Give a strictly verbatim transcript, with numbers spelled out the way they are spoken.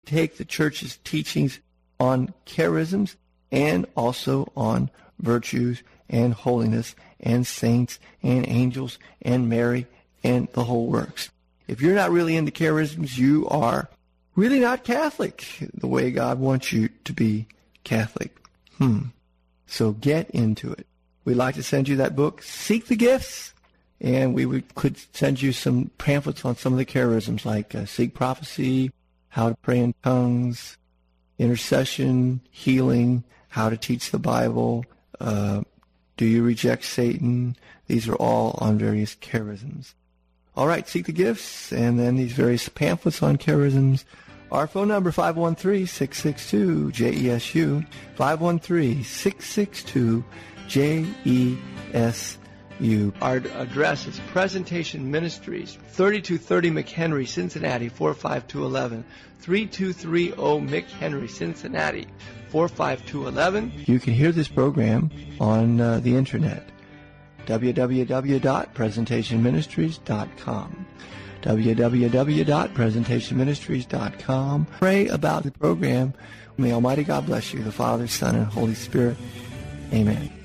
take the church's teachings on charisms and also on virtues and holiness and saints and angels and Mary and the whole works. If you're not really into charisms, you are really not Catholic the way God wants you to be Catholic. Hmm. So get into it. We'd like to send you that book, Seek the Gifts, and we would, could send you some pamphlets on some of the charisms like uh, Seek Prophecy, How to Pray in Tongues, Intercession, Healing, How to Teach the Bible, uh, Do You Reject Satan? These are all on various charisms. All right, Seek the Gifts, and then these various pamphlets on charisms. Our phone number, five one three, six six two, J E S U, five one three, six six two, J E S U. Our address is Presentation Ministries, thirty-two thirty McHenry, Cincinnati, four five two one one, thirty-two thirty McHenry, Cincinnati, four five two one one. You can hear this program on uh, the internet, w w w dot presentation ministries dot com. w w w dot presentation ministries dot com. Pray about the program. May Almighty God bless you, the Father, Son, and Holy Spirit. Amen.